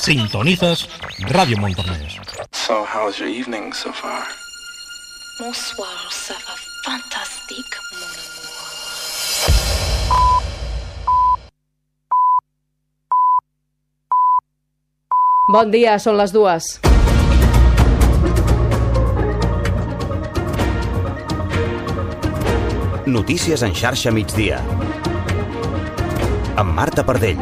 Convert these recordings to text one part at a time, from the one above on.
Sintonizas Radio Montornès. So, how was your evening so far? Bonsoir, ça va fantastique, mon amour. Bon dia, són les 2. Notícies en xarxa migdia. Amb Marta Pardell.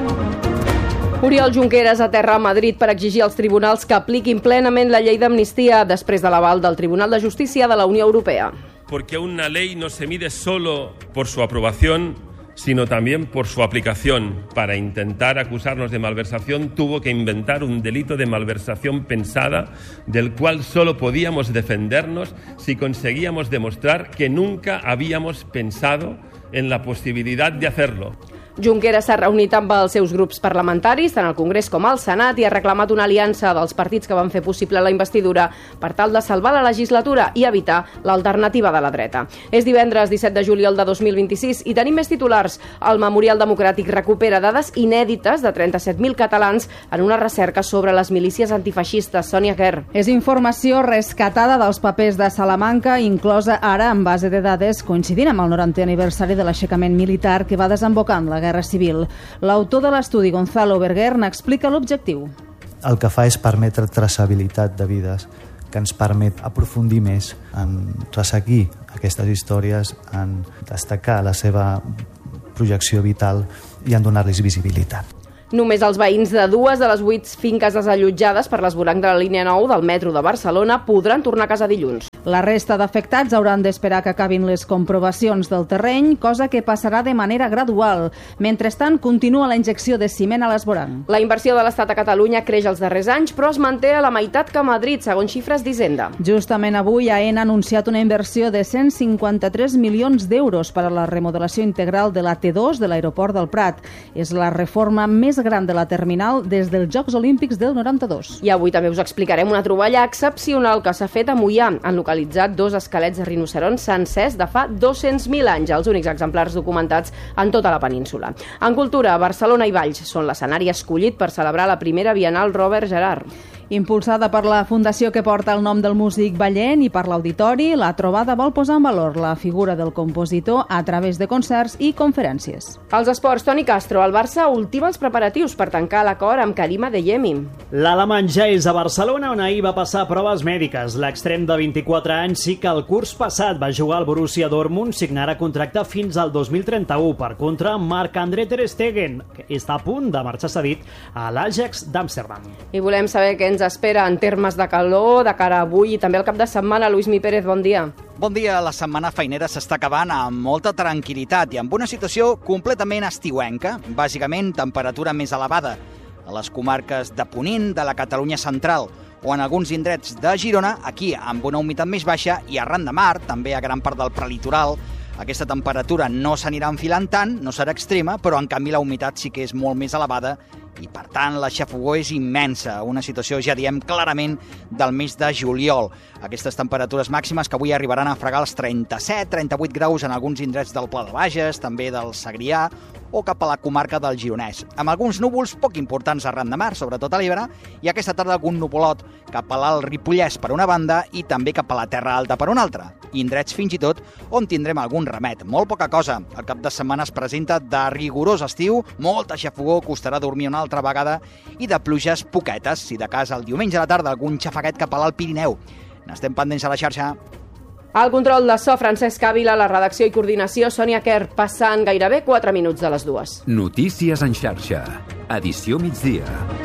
Oriol Junqueras aterra a Madrid per exigir als tribunals que apliquin plenament la llei d'amnistia després de l'aval del Tribunal de Justícia de la Unió Europea. Porque una ley no se mide solo por su aprobación, sino también por su aplicación. Para intentar acusarnos de malversación tuvo que inventar un delito de malversación pensada, del cual solo podíamos defendernos si conseguíamos demostrar que nunca habíamos pensado en la posibilidad de hacerlo. Junqueras s'ha reunit amb els seus grups parlamentaris, tant al Congrés com al Senat, i ha reclamat una aliança dels partits que van fer possible la investidura per tal de salvar la legislatura i evitar l'alternativa de la dreta. És divendres 17 de juliol de 2026 i tenim més titulars. El Memorial Democràtic recupera dades inèdites de 37.000 catalans en una recerca sobre les milícies antifeixistes. Sònia Quer. És informació rescatada dels papers de Salamanca, inclosa ara en base de dades coincidint amb el 90è aniversari de l'aixecament militar que va desembocar en la Guerra Civil. L'autor de l'estudi, Gonzalo Berguer, n'explica l'objectiu. El que fa és permetre traçabilitat de vides, que ens permet aprofundir més en resseguir aquestes històries, en destacar la seva projecció vital i en donar-los visibilitat. Només els veïns de 2 de les 8 finques desallotjades per l'esvoranc de la línia 9 del metro de Barcelona podran tornar a casa dilluns. La resta d'afectats hauran d'esperar que acabin les comprovacions del terreny, cosa que passarà de manera gradual. Mentrestant, continua la injecció de ciment a l'esvoranc. La inversió de l'Estat a Catalunya creix els darrers anys, però es manté a la meitat que a Madrid, segons xifres d'Hisenda. Justament avui, AENA ha anunciat una inversió de 153 milions d'euros per a la remodelació integral de la T2 de l'aeroport del Prat. És la reforma més gran de la terminal des dels Jocs Olímpics del 92. I avui també us explicarem una troballa excepcional que s'ha fet a Moià. Han localitzat 2 esquelets de rinocerons sencers de fa 200.000 anys, els únics exemplars documentats en tota la península. En cultura, Barcelona i Valls són l'escenari escollit per celebrar la primera Bienal Robert Gerhard. Impulsada per la fundació que porta el nom del músic vallenc i per l'Auditori, la trobada vol posar en valor la figura del compositor a través de concerts i conferències. Als esports, Toni Castro, el Barça ultima els preparatius per tancar l'acord amb Karim Adeyemi. L'alemany ja és a Barcelona, on ahir va passar proves mèdiques. L'extrem de 24 anys sí que el curs passat va jugar al Borussia Dortmund, signarà contracte fins al 2031. Per contra, Marc-André ter Stegen, que està a punt de marxar cedit a l'Ajax d'Amsterdam. I volem saber què ens espera en termes de calor, de cara a avui i també el cap de setmana. Luis Mi Pérez, bon dia. Bon dia. La setmana feinera s'està acabant amb molta tranquil·litat i amb una situació completament estiuenca, bàsicament temperatura més elevada a les comarques de Ponent, de la Catalunya central o en alguns indrets de Girona, aquí amb una humitat més baixa, i arran de mar, també a gran part del prelitoral. Aquesta temperatura no s'anirà enfilant tant, no serà extrema, però en canvi la humitat sí que és molt més elevada i, per tant, la xafogor és immensa. Una situació, ja diem, clarament del mes de juliol. Aquestes temperatures màximes que avui arribaran a fregar els 37-38 graus en alguns indrets del Pla de Bages, també del Segrià o cap a la comarca del Gironès, amb alguns núvols poc importants arran de mar, sobretot a l'Ebre, i aquesta tarda algun nuvolot cap a l'Alt Ripollès per una banda i també cap a la Terra Alta per una altra. Indrets fins i tot on tindrem algun remet, molt poca cosa. El cap de setmana es presenta de rigorós estiu, molta xafogor, costarà dormir una altra vegada, i de pluges poquetes, si de cas el diumenge a la tarda algun xafaguet cap a l'Alt Pirineu. N'estem pendents a la xarxa. Al control de so, Francesc Ávila, la redacció i coordinació, Sònia Quer, passant gairebé 4 minuts de les 2. Notícies en xarxa. Edició migdia.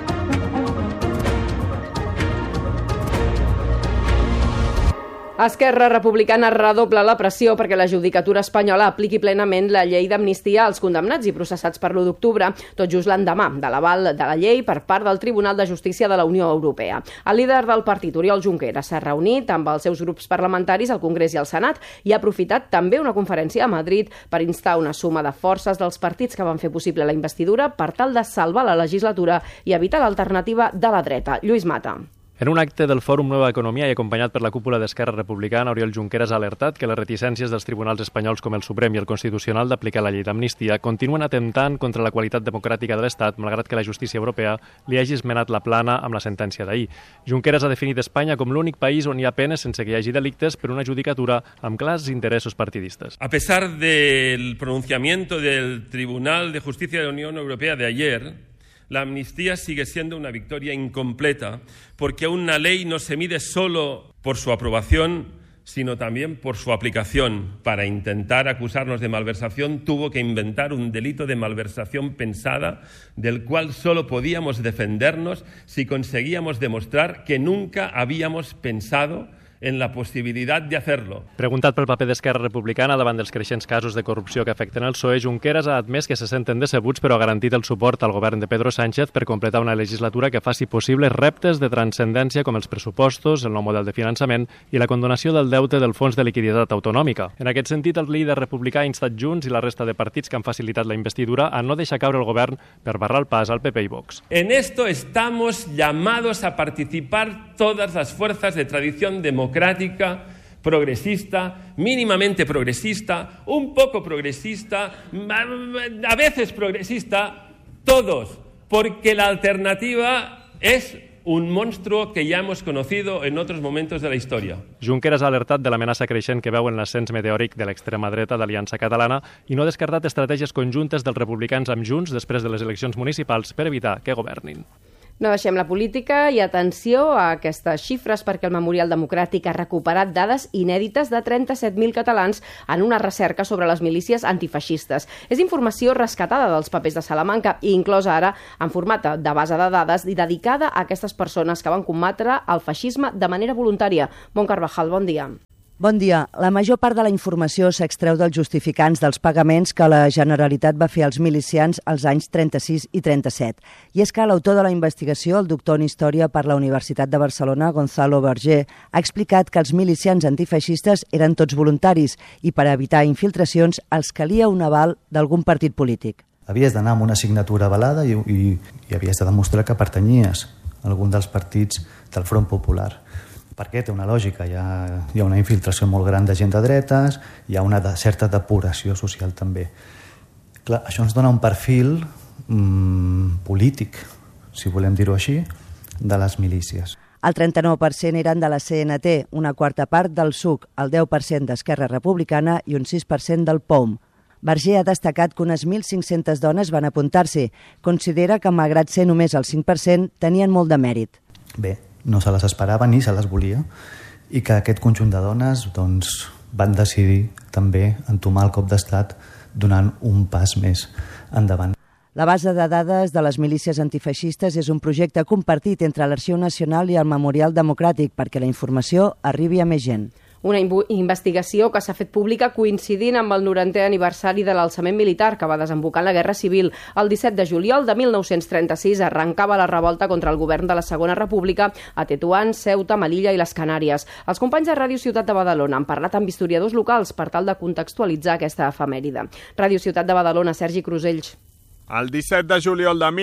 Esquerra Republicana redobla la pressió perquè la judicatura espanyola apliqui plenament la llei d'amnistia als condemnats i processats per l'1 d'octubre, tot just l'endemà de l'aval de la llei per part del Tribunal de Justícia de la Unió Europea. El líder del partit, Oriol Junqueras, s'ha reunit amb els seus grups parlamentaris al Congrés i al Senat i ha aprofitat també una conferència a Madrid per instar una suma de forces dels partits que van fer possible la investidura per tal de salvar la legislatura i evitar l'alternativa de la dreta. Lluís Mata. En un acte del Fòrum Nova Economia i acompanyat per la cúpula d'Esquerra Republicana, Oriol Junqueras ha alertat que les reticències dels tribunals espanyols com el Suprem i el Constitucional d'aplicar la llei d'amnistia continuen atemptant contra la qualitat democràtica de l'Estat, malgrat que la justícia europea li hagi esmenat la plana amb la sentència d'ahir. Junqueras ha definit Espanya com l'únic país on hi ha penes sense que hi hagi delictes per una judicatura amb clars interessos partidistes. A pesar del pronunciamiento del Tribunal de Justicia de la Unión Europea de ayer, la amnistía sigue siendo una victoria incompleta porque una ley no se mide solo por su aprobación, sino también por su aplicación. Para intentar acusarnos de malversación tuvo que inventar un delito de malversación pensada del cual solo podíamos defendernos si conseguíamos demostrar que nunca habíamos pensado en la possibilitat de hacerlo. Preguntat pel paper d'Esquerra Republicana davant dels creixents casos de corrupció que afecten el PSOE, Junqueras ha admès que se senten decebuts però ha garantit el suport al govern de Pedro Sánchez per completar una legislatura que faci possibles reptes de transcendència com els pressupostos, el nou model de finançament i la condonació del deute del Fons de Liquiditat Autonòmica. En aquest sentit, el líder republicà ha instat Junts i la resta de partits que han facilitat la investidura a no deixar caure el govern per barrar el pas al PP i Vox. En esto estamos llamados a participar todas las fuerzas de tradición democrática, progresista, mínimamente progresista, un poco progresista, a veces progresista, todos, porque la alternativa es un monstruo que ya hemos conocido en otros momentos de la historia. Junqueras ha alertat de l'amenaça creixent que veu en l'ascens meteòric de l'extrema dreta d'Aliança Catalana i no ha descartat estratègies conjuntes dels republicans amb Junts després de les eleccions municipals per evitar que governin. No deixem la política i atenció a aquestes xifres perquè el Memorial Democràtic ha recuperat dades inèdites de 37.000 catalans en una recerca sobre les milícies antifeixistes. És informació rescatada dels papers de Salamanca i inclosa ara en format de base de dades i dedicada a aquestes persones que van combatre el feixisme de manera voluntària. Bon Carvajal, bon dia. Bon dia. La major part de la informació s'extreu dels justificants dels pagaments que la Generalitat va fer als milicians als anys 36 i 37. I és que l'autor de la investigació, el doctor en Història per la Universitat de Barcelona, Gonzalo Berger, ha explicat que els milicians antifeixistes eren tots voluntaris i per evitar infiltracions els calia un aval d'algun partit polític. Havies d'anar amb una assignatura avalada i havies de demostrar que pertanyies a algun dels partits del Front Popular. Perquè té una lògica, hi ha una infiltració molt gran de gent de dretes, hi ha una certa depuració social també. Clar, això ens dona un perfil polític, si volem dir-ho així, de les milícies. El 39% eren de la CNT, una quarta part del SUC, el 10% d'Esquerra Republicana i un 6% del POUM. Berger ha destacat que unes 1.500 dones van apuntar-s'hi. Considera que, malgrat ser només el 5%, tenien molt de mèrit. Bé, no se les esperava ni se les volia i que aquest conjunt de dones van decidir també entomar el cop d'estat donant un pas més endavant. La base de dades de les milícies antifeixistes és un projecte compartit entre l'Arxiu Nacional i el Memorial Democràtic perquè la informació arribi a més gent. Una investigació que s'ha fet pública coincidint amb el 90è aniversari de l'alçament militar que va desembocar en la Guerra Civil. El 17 de juliol de 1936 arrencava la revolta contra el govern de la Segona República a Tetuán, Ceuta, Melilla i les Canàries. Els companys de Ràdio Ciutat de Badalona han parlat amb historiadors locals per tal de contextualitzar aquesta efemèride. Ràdio Ciutat de Badalona, Sergi Crusells. El 17 de juliol de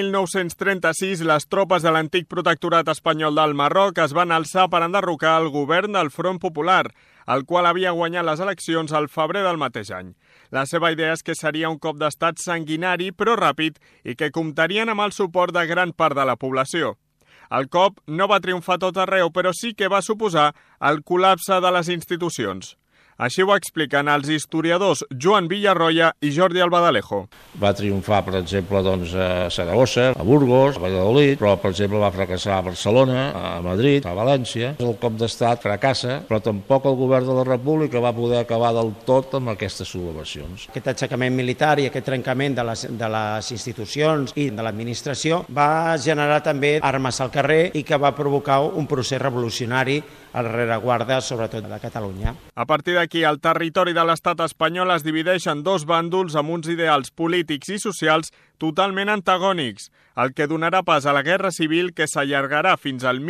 1936, les tropes de l'antic protectorat espanyol del Marroc es van alçar per enderrocar el govern del Front Popular, el qual havia guanyat les eleccions al febrer del mateix any. La seva idea és que seria un cop d'estat sanguinari però ràpid i que comptarien amb el suport de gran part de la població. El cop no va triomfar tot arreu, però sí que va suposar el col·lapse de les institucions. Així ho expliquen els historiadors Joan Villarroya i Jordi Albadalejo. Va triomfar, per exemple, a Saragossa, a Burgos, a Valladolid, però, per exemple, va fracassar a Barcelona, a Madrid, a València. El cop d'estat fracassa, però tampoc el govern de la República va poder acabar del tot amb aquestes sublevacions. Aquest aixecament militar i aquest trencament de les institucions i de l'administració va generar també armes al carrer i que va provocar un procés revolucionari a la rereguarda, sobretot de Catalunya. A partir d'aquí, el territori de l'estat espanyol es divideix en dos bàndols amb uns ideals polítics i socials totalment antagònics, el que donarà pas a la Guerra Civil que s'allargarà fins al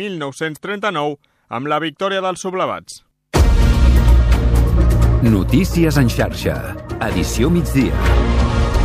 1939 amb la victòria dels sublevats. Notícies en xarxa. Edició migdia.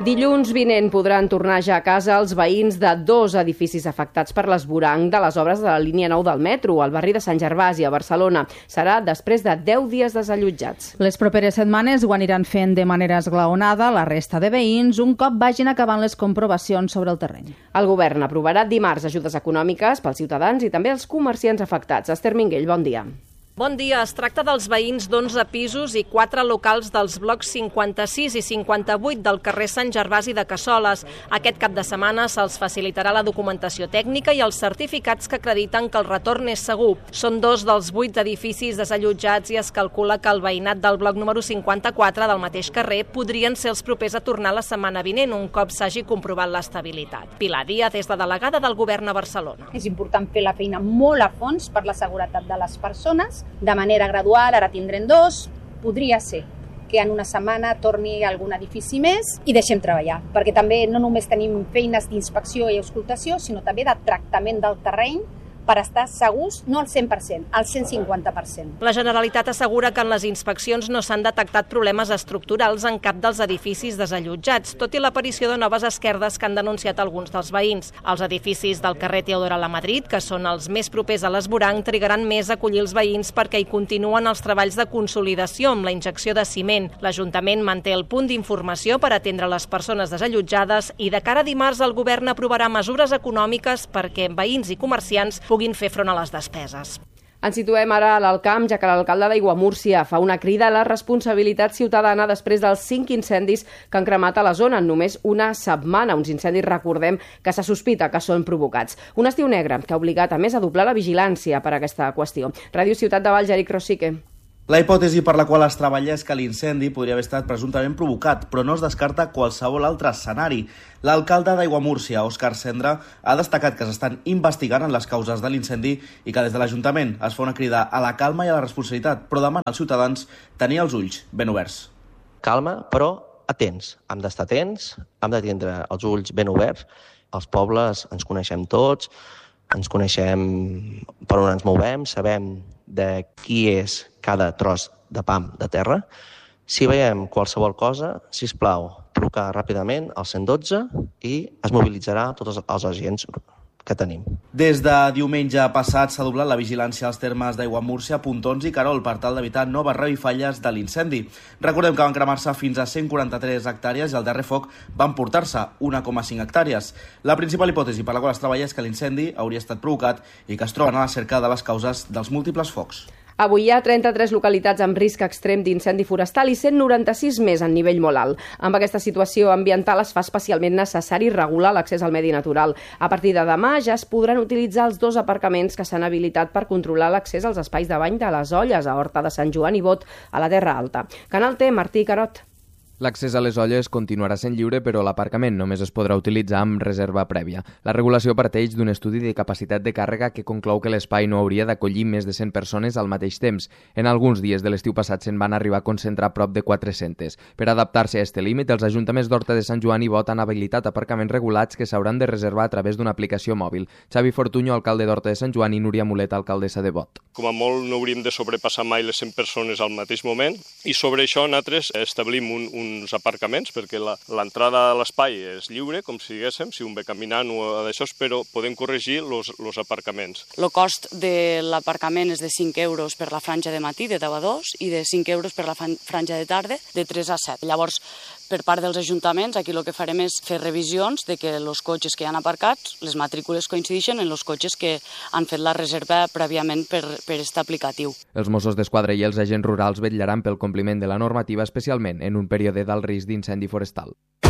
Dilluns vinent podran tornar ja a casa els veïns de 2 edificis afectats per l'esvoranc de les obres de la línia 9 del metro, al barri de Sant Gervasi, a Barcelona. Serà després de 10 dies desallotjats. Les properes setmanes ho aniran fent de manera esglaonada la resta de veïns un cop vagin acabant les comprovacions sobre el terreny. El govern aprovarà dimarts ajudes econòmiques pels ciutadans i també els comerciants afectats. Esther Minguell, bon dia. Bon dia. Es tracta dels veïns d'11 pisos i 4 locals dels blocs 56 i 58 del carrer Sant Gervasi de Cassoles. Aquest cap de setmana se'ls facilitarà la documentació tècnica i els certificats que acrediten que el retorn és segur. Són 2 dels 8 edificis desallotjats i es calcula que el veïnat del bloc número 54 del mateix carrer podrien ser els propers a tornar la setmana vinent, un cop s'hagi comprovat l'estabilitat. Pilar Díaz és la delegada del govern a Barcelona. És important fer la feina molt a fons per la seguretat de les persones, de manera gradual. Ara tindrem 2, podria ser que en una setmana torni algun edifici més i deixem treballar, perquè també no només tenim feines d'inspecció i auscultació, sinó també de tractament del terreny per estar segurs, no al 100%, al 150%. La Generalitat assegura que en les inspeccions no s'han detectat problemes estructurals en cap dels edificis desallotjats, tot i l'aparició de noves esquerdes que han denunciat alguns dels veïns. Els edificis del carrer Teodora Lamadrid, que són els més propers a l'esvoranc, trigaran més a acollir els veïns perquè hi continuen els treballs de consolidació amb la injecció de ciment. L'Ajuntament manté el punt d'informació per atendre les persones desallotjades i de cara a dimarts el govern aprovarà mesures econòmiques perquè veïns i comerciants puguin fer front a les despeses. Ens situem ara a l'Alt Camp, ja que l'alcalde d'Aiguamúrcia fa una crida a la responsabilitat ciutadana després dels 5 incendis que han cremat a la zona en només una setmana. Uns incendis, recordem, que se sospita que són provocats. Un estiu negre que ha obligat a més a doblar la vigilància per a aquesta qüestió. Ràdio Ciutat de Valls, Eric Rosique. La hipòtesi per la qual es treballa és que l'incendi podria haver estat presumptament provocat, però no es descarta qualsevol altre escenari. L'alcalde d'Aiguamúrcia, Òscar Cendra, ha destacat que s'estan investigant en les causes de l'incendi i que des de l'Ajuntament es fa una crida a la calma i a la responsabilitat, però demana als ciutadans tenir els ulls ben oberts. Calma, però atents. Hem d'estar atents, hem de tindre els ulls ben oberts. Els pobles ens coneixem tots, ens coneixem per on ens movem, sabem de qui és cada tros de pam de terra. Si veiem qualsevol cosa, sisplau, trucar ràpidament al 112 i es mobilitzarà tots els agents que tenim. Des de diumenge passat s'ha doblat la vigilància als termes d'Aiguamúrcia, Pontons i Querol per tal d'evitar noves revifalles de l'incendi. Recordem que van cremar-se fins a 143 hectàrees i al darrer foc van portar-se 1,5 hectàrees. La principal hipòtesi per la qual es treballa és que l'incendi hauria estat provocat i que es troben a la cerca de les causes dels múltiples focs. Avui hi ha 33 localitats amb risc extrem d'incendi forestal i 196 més en nivell molt alt. Amb aquesta situació ambiental es fa especialment necessari regular l'accés al medi natural. A partir de demà ja es podran utilitzar els 2 aparcaments que s'han habilitat per controlar l'accés als espais de bany de les Olles, a Horta de Sant Joan i Bot, a la Terra Alta. Canal T, Martí Carot. L'accés a les olles continuarà sent lliure, però l'aparcament només es podrà utilitzar amb reserva prèvia. La regulació parteix d'un estudi de capacitat de càrrega que conclou que l'espai no hauria d'acollir més de 100 persones al mateix temps. En alguns dies de l'estiu passat se'n van arribar a concentrar prop de 400. Per adaptar-se a aquest límit, els ajuntaments d'Horta de Sant Joan i Bot han habilitat aparcaments regulats que s'hauran de reservar a través d'una aplicació mòbil. Xavi Fortuño, alcalde d'Horta de Sant Joan, i Núria Mulet, alcaldessa de Bot. Com a molt no hauríem de sobrepassar mai les 100 persones al mateix moment i sobre això nosaltres establim uns aparcaments perquè l'entrada a l'espai és lliure, com si diguéssim, si un ve caminant o d'això, però podem corregir els aparcaments. El cost de l'aparcament és de 5 euros per la franja de matí, de 10 a 2, i de 5 euros per la franja de tarda, de 3 a 7. Llavors, per part dels ajuntaments, aquí el que farem és fer revisions de que els cotxes que hi han aparcats, les matrícules coincideixen en els cotxes que han fet la reserva prèviament per aquest aplicatiu. Els Mossos d'Esquadra i els agents rurals vetllaran pel compliment de la normativa, especialment en un període d'alt risc d'incendi forestal.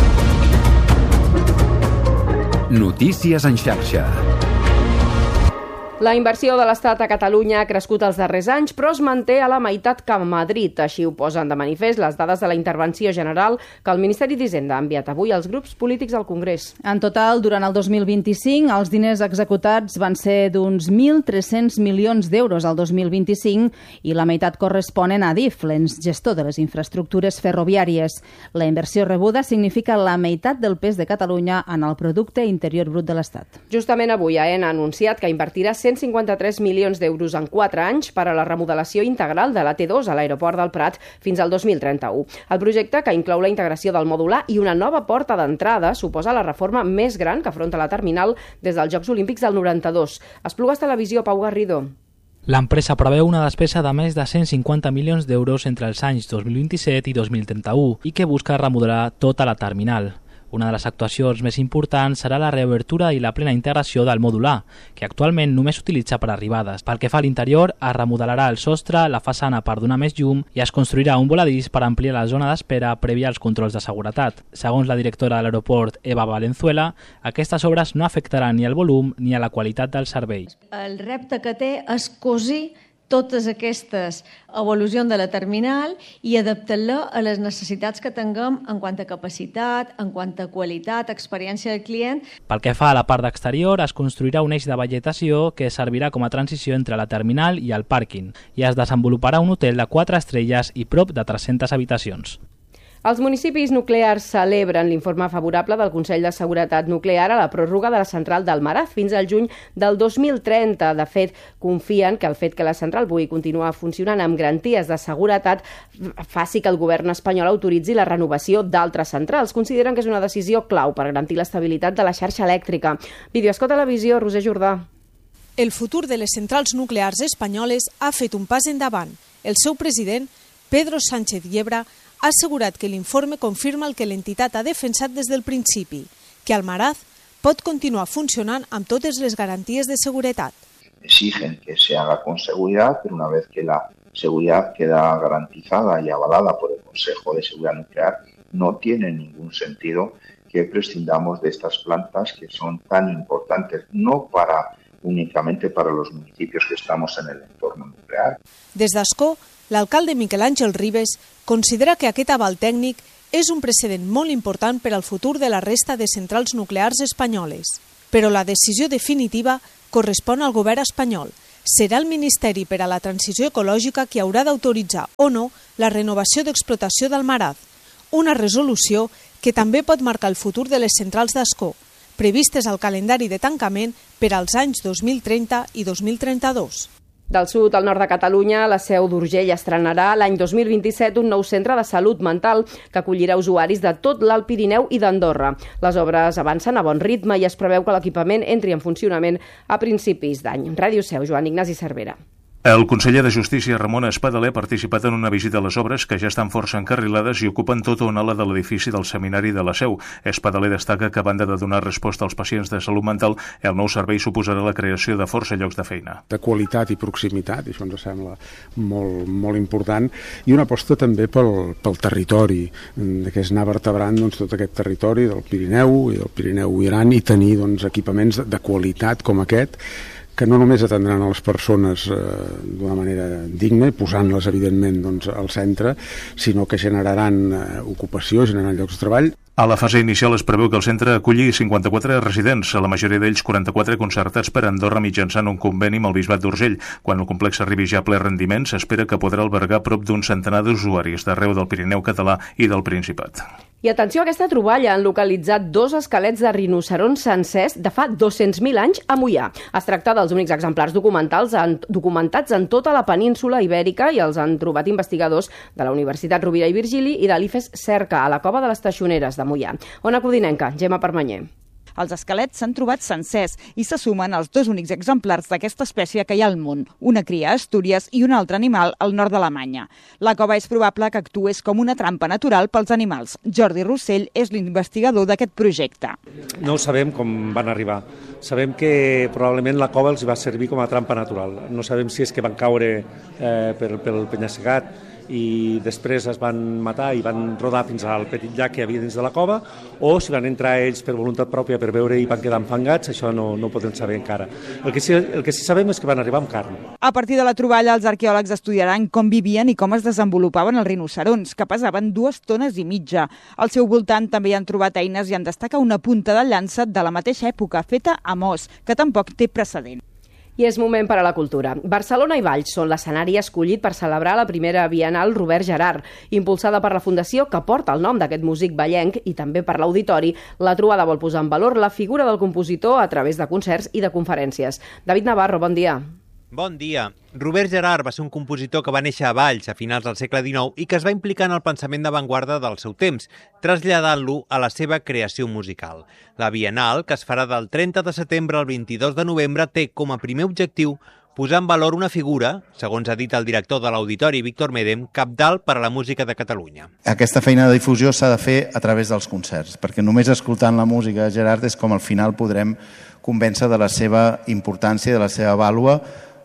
Notícies en xarxa. La inversió de l'Estat a Catalunya ha crescut els darrers anys, però es manté a la meitat que a Madrid. Així ho posen de manifest les dades de la intervenció general que el Ministeri d'Hisenda ha enviat avui als grups polítics al Congrés. En total, durant el 2025, els diners executats van ser d'uns 1.300 milions d'euros al 2025 i la meitat corresponen a Adif, l'ens gestor de les infraestructures ferroviàries. La inversió rebuda significa la meitat del pes de Catalunya en el producte interior brut de l'Estat. Justament avui AENA ha anunciat que invertirà 153 milions d'euros en 4 anys per a la remodelació integral de la T2 a l'aeroport del Prat fins al 2031. El projecte, que inclou la integració del mòdul A i una nova porta d'entrada, suposa la reforma més gran que afronta la terminal des dels Jocs Olímpics del 92. Esplugues Televisió, Pau Garrido. L'empresa preveu una despesa de més de 150 milions d'euros entre els anys 2027 i 2031 i que busca remodelar tota la terminal. Una de les actuacions més importants serà la reobertura i la plena integració del mòdul A, que actualment només s'utilitza per arribades. Pel que fa a l'interior, es remodelarà el sostre, la façana per donar més llum i es construirà un voladís per ampliar la zona d'espera prèvia als controls de seguretat. Segons la directora de l'aeroport, Eva Valenzuela, aquestes obres no afectaran ni el volum ni a la qualitat del servei. El repte que té és cosir totes aquestes evolucions de la terminal i adaptar-la a les necessitats que tinguem en quant a capacitat, en quant a qualitat, experiència del client. Pel que fa a la part d'exterior, es construirà un eix de vegetació que servirà com a transició entre la terminal i el pàrquing i es desenvoluparà un hotel de 4 estrelles i prop de 300 habitacions. Els municipis nuclears celebren l'informe favorable del Consell de Seguretat Nuclear a la pròrroga de la central d'Almaraz fins al juny del 2030. De fet, confien que el fet que la central pugui continuar funcionant amb garanties de seguretat faci que el govern espanyol autoritzi la renovació d'altres centrals. Consideren que és una decisió clau per garantir l'estabilitat de la xarxa elèctrica. Videoescó Televisió, Roser Jordà. El futur de les centrals nuclears espanyoles ha fet un pas endavant. El seu president, Pedro Sánchez Yebra, ha assegurat que l'informe confirma el que l'entitat ha defensat des del principi, que Almaraz pot continuar funcionant amb totes les garanties de seguretat. Exigen que se haga con seguridad, pero una vez que la seguridad queda garantizada y avalada por el Consejo de Seguridad Nuclear, no tiene ningún sentido que prescindamos de estas plantas que son tan importantes, no únicamente para los municipios que estamos en el entorno nuclear. Des d'Ascó, l'alcalde Miquel Àngel Ribes considera que aquest aval tècnic és un precedent molt important per al futur de la resta de centrals nuclears espanyoles. Però la decisió definitiva correspon al govern espanyol. Serà el Ministeri per a la Transició Ecològica qui haurà d'autoritzar o no la renovació d'explotació d'Almaraz, una resolució que també pot marcar el futur de les centrals d'Ascó, previstes al calendari de tancament per als anys 2030 i 2032. Del sud al nord de Catalunya, la Seu d'Urgell estrenarà l'any 2027 un nou centre de salut mental que acollirà usuaris de tot l'Alt Pirineu i d'Andorra. Les obres avancen a bon ritme i es preveu que l'equipament entri en funcionament a principis d'any. Ràdio Seu, Joan Ignasi Cervera. El conseller de Justícia, Ramon Espadaler, ha participat en una visita a les obres que ja estan força encarrilades i ocupen tota una ala de l'edifici del Seminari de la Seu. Espadaler destaca que, a banda de donar resposta als pacients de salut mental, el nou servei suposarà la creació de força llocs de feina. De qualitat i proximitat, i això ens sembla molt important, i una aposta també pel territori, que és anar vertebrant tot aquest territori del Pirineu i del Pirineu-Iran i tenir equipaments de qualitat com aquest, que no només atendran a les persones d'una manera digna i posant-les, evidentment, al centre, sinó que generaran ocupació, generaran llocs de treball. A la fase inicial es preveu que el centre aculli 54 residents, a la majoria d'ells 44 concertats per Andorra mitjançant un conveni amb el Bisbat d'Urgell. Quan el complex arribi ja a ple rendiment, s'espera que podrà albergar prop d'un centenar d'usuaris d'arreu del Pirineu català i del Principat. I atenció a aquesta troballa, han localitzat 2 esquelets de rinocerons sencers de fa 200.000 anys a Moià. Es tracta dels únics exemplars documentats en tota la península ibèrica i els han trobat investigadors de la Universitat Rovira i Virgili i de l'IFES Cerca, a la cova de les Teixoneres de Moià. Ona Codinenca, Gemma Permanyer. Els esquelets s'han trobat sencers i se sumen als 2 únics exemplars d'aquesta espècie que hi ha al món, una cria a Astúries i un altre animal al nord d'Alemanya. La cova és probable que actués com una trampa natural pels animals. Jordi Rossell és l'investigador d'aquest projecte. No sabem com van arribar. Sabem que probablement la cova els va servir com a trampa natural. No sabem si és que van caure pel penya-segat i després es van matar i van rodar fins al petit llac que hi havia dins de la cova, o si van entrar ells per voluntat pròpia per veure i van quedar enfangats, això no podem saber encara. El que sí sabem és que van arribar amb carn. A partir de la troballa, els arqueòlegs estudiaran com vivien i com es desenvolupaven els rinocerons, que pesaven 2,5 tones. Al seu voltant també hi han trobat eines i en destaca una punta de llança de la mateixa època, feta amb os, que tampoc té precedent. I és moment per a la cultura. Barcelona i Valls són l'escenari escollit per celebrar la primera Bienal Robert Gerhard, impulsada per la Fundació que porta el nom d'aquest músic vallenc i també per l'Auditori. La trobada vol posar en valor la figura del compositor a través de concerts i de conferències. David Navarro, bon dia. Bon dia. Robert Gerhard va ser un compositor que va néixer a Valls a finals del segle XIX i que es va implicar en el pensament d'avantguarda del seu temps, traslladant-lo a la seva creació musical. La Bienal, que es farà del 30 de setembre al 22 de novembre, té com a primer objectiu posar en valor una figura, segons ha dit el director de l'Auditori, Víctor Medem, cabdal per a la música de Catalunya. Aquesta feina de difusió s'ha de fer a través dels concerts, perquè només escoltant la música de Gerhard és com al final podrem convèncer de la seva importància i de la seva vàlua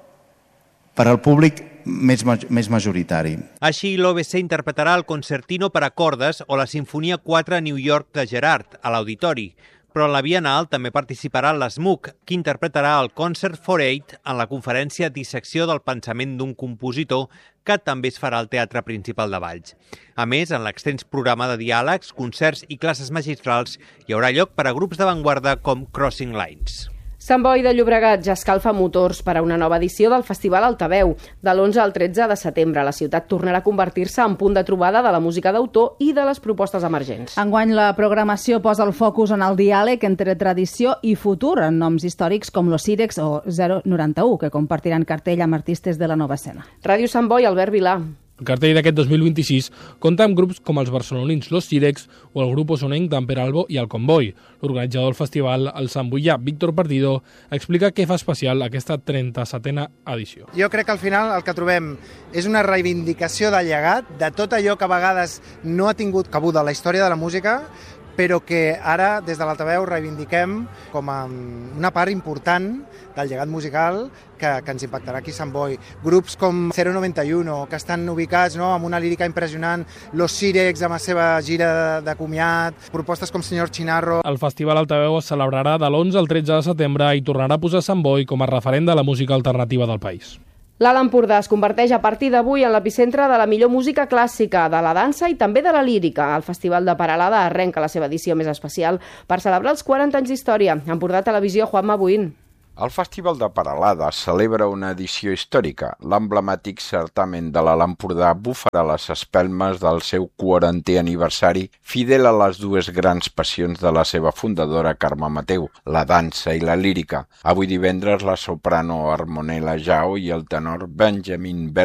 per al públic més majoritari. Així, l'OBC interpretarà el Concertino per a cordes o la Sinfonia 4 a New York de Gerhard, a l'Auditori. Però a la Bienal també participarà l'SMUC, que interpretarà el Concert for Eight en la conferència Dissecció del pensament d'un compositor, que també es farà al Teatre Principal de Valls. A més, en l'extens programa de diàlegs, concerts i classes magistrals hi haurà lloc per a grups d'avantguarda com Crossing Lines. Sant Boi de Llobregat ja escalfa motors per a una nova edició del Festival Altaveu. De l'11 al 13 de setembre, la ciutat tornarà a convertir-se en punt de trobada de la música d'autor i de les propostes emergents. Enguany, la programació posa el focus en el diàleg entre tradició i futur, en noms històrics com Los Sirex o 091, que compartiran cartell amb artistes de la nova escena. Ràdio Sant Boi, Albert Vilà. El cartell d'aquest 2026 compta amb grups com els barcelonins Los Sirex o el grup osonenc d'en Peralbo i el Convoy. L'organitzador del festival, el santboià Víctor Partido, explica què fa especial aquesta 37a edició. Jo crec que al final el que trobem és una reivindicació del llegat, de tot allò que a vegades no ha tingut cabuda a la història de la música, però que ara, des de l'Altaveu, reivindiquem com a una part important del llegat musical que ens impactarà aquí a Sant Boi. Grups com 091, que estan ubicats amb una lírica impressionant, Los Sirex amb la seva gira de comiat, propostes com Senyor Chinarro. El Festival Altaveu es celebrarà de l'11 al 13 de setembre i tornarà a posar Sant Boi com a referent de la música alternativa del país. L'Alt Empordà es converteix a partir d'avui en l'epicentre de la millor música clàssica, de la dansa i també de la lírica. El Festival de Peralada arrenca la seva edició més especial per celebrar els 40 anys d'història. Empordà Televisió, Juanma Buín. El Festival de Peralada celebra una edició històrica. L'emblemàtic certamen de l'Alt Empordà bufarà les espelmes del seu 40è aniversari, fidel a les dues grans passions de la seva fundadora Carme Mateu, la dansa i la lírica. Avui divendres la soprano Harmonella Jau i el tenor Benjamin